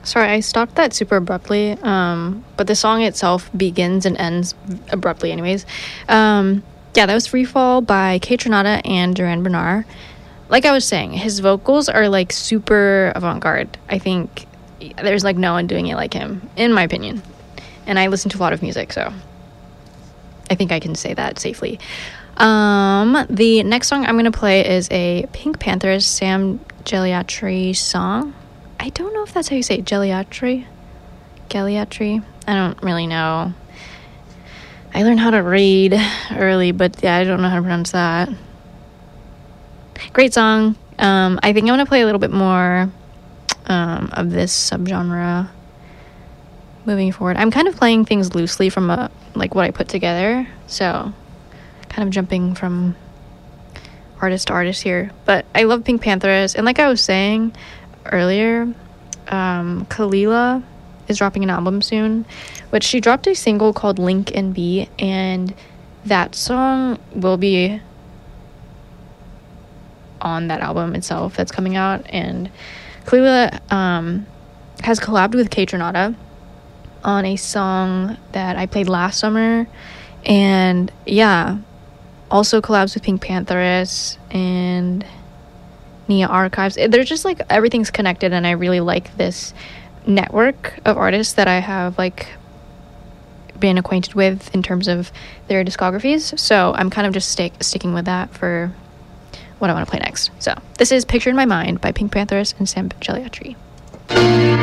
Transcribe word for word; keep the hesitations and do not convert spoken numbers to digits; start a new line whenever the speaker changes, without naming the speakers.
Sorry, I stopped that super abruptly. Um, but the song itself begins and ends abruptly, anyways. Um, yeah, that was Free Fall by Kate Renata and Duran Bernard. Like I was saying, his vocals are like super avant-garde. I think there's like no one doing it like him, in my opinion. And I listen to a lot of music, so I think I can say that safely. Um, the next song I'm gonna play is a Pink Panthers Sam Geliatri song. I don't know if that's how you say it. Geliatri? Geliatri? I don't really know. I learned how to read early, but yeah, I don't know how to pronounce that. Great song. Um, I think I'm gonna play a little bit more um, of this subgenre moving forward. I'm kind of playing things loosely from a, like what I put together, so kind of jumping from artist to artist here. But I love Pink Panthers, and like I was saying earlier, um, Kalila is dropping an album soon, which she dropped a single called Link and B, and that song will be on that album itself that's coming out. And Kalila um, has collabed with Kate Renata on a song that I played last summer, and yeah, also collabs with Pink Panthers and Nia Archives. They're just like, everything's connected, and I really like this network of artists that I have like been acquainted with in terms of their discographies, so I'm kind of just stick sticking with that for what I want to play next. So this is Picture in My Mind by Pink Panthers and Sam Geliatri.